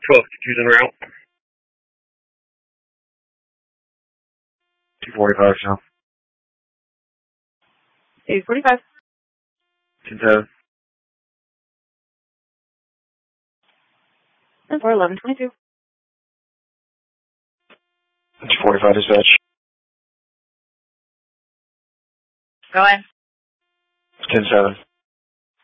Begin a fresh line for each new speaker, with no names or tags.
1252's en route.
245 now.
845.
10-7.
And 41122.
245 dispatch.
Go ahead.
10-7.